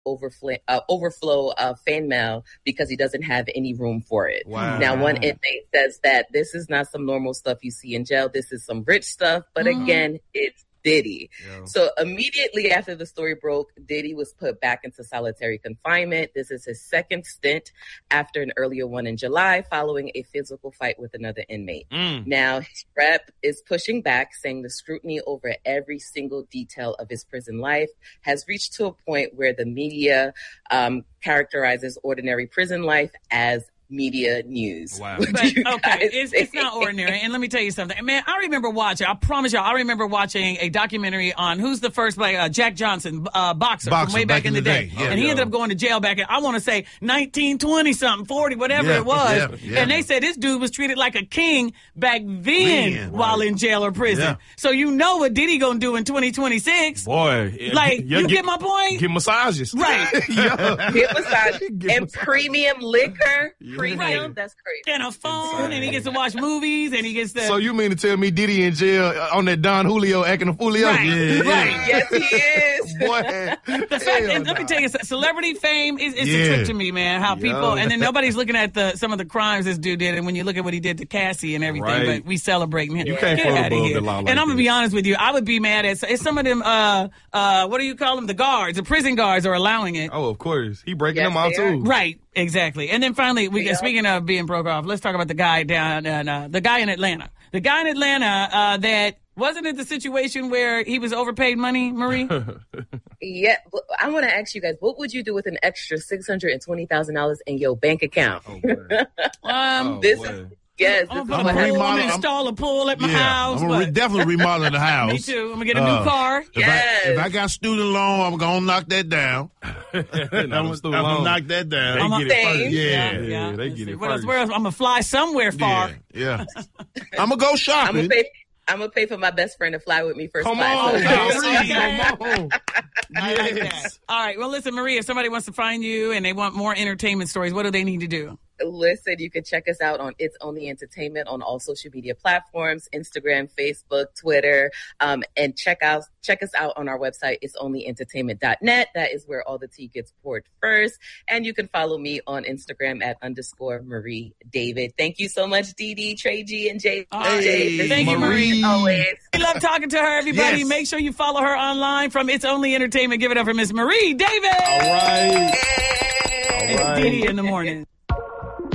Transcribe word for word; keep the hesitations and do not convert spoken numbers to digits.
overflow, uh, overflow of fan mail because he doesn't have any room for it. Wow. Now, one inmate says that this is not some normal stuff you see in jail. This is some rich stuff. But mm-hmm. again, it's Diddy. Yeah. So immediately after the story broke, Diddy was put back into solitary confinement. This is his second stint after an earlier one in July following a physical fight with another inmate. Mm. Now, his rep is pushing back, saying the scrutiny over every single detail of his prison life has reached to a point where the media um, characterizes ordinary prison life as media news. Wow. But, okay, it's, it's not ordinary. And let me tell you something. Man, I remember watching, I promise y'all, I remember watching a documentary on who's the first like, uh, Jack Johnson, uh, boxer, boxer from way back, back in the day. day. Yeah, and he yo. ended up going to jail back in, I want to say, nineteen twenty something, forty, whatever yeah, it was. Yeah, yeah. And they said this dude was treated like a king back then Man, while right. in jail or prison. Yeah. So you know what Diddy gonna do in twenty twenty-six. Boy. Like, you get, get my point? Get massages. Right. Get massages. And premium liquor. Premium, right. That's crazy. And a phone, Insane. And he gets to watch movies, and he gets to... So you mean to tell me Diddy in jail on that Don Julio acting a Julio? Right, yeah, right. Yes, he is. Boy. The fact, and let me tell you, celebrity fame is it's yeah. a trip to me, man, how people... Yo. And then nobody's looking at the some of the crimes this dude did, and when you look at what he did to Cassie and everything, right. but we celebrating him. You can't Get float out of above here. the law like And I'm going to be this. honest with you, I would be mad at... It's some of them, uh, uh, what do you call them? The guards, the prison guards are allowing it. Oh, of course. He breaking yes, them out, too. Right. Exactly. And then finally, we yeah. speaking of being broke off, let's talk about the guy down, and uh, the guy in Atlanta. The guy in Atlanta uh, that wasn't it the situation where he was overpaid money, Marie? Yeah. I want to ask you guys, what would you do with an extra six hundred twenty thousand dollars in your bank account? Oh, um, oh, this boy. is Yes, I'm this gonna is remodel, install a pool at my yeah, house. I'm gonna but... definitely remodel the house. Me too. I'm gonna get a uh, new car. If, yes. I, if I got student loan, I'm gonna knock that down. I'm, I'm gonna knock that down. They I'm get it first. Yeah, yeah, yeah, yeah. they get it what first. Else, where else? I'm gonna fly somewhere far. Yeah, yeah. I'm gonna go shopping. I'm gonna pay. I'm gonna pay for my best friend to fly with me first Come class. on, Come on. I like that. All right. Well, listen, Maria, if somebody wants to find you and they want more entertainment stories, what do they need to do? Listen, you can check us out on It's Only Entertainment on all social media platforms, Instagram, Facebook, Twitter, um, and check out check us out on our website, its only entertainment dot net. That is where all the tea gets poured first. And you can follow me on Instagram at underscore Marie David. Thank you so much, Dee Dee, Trey G, and Jay. Hey, Jay. thank you, Marie. Always. We love talking to her, everybody. Yes. Make sure you follow her online from It's Only Entertainment. Give it up for Miss Marie David. All right. Hey. All right. It's Dee Dee in the morning.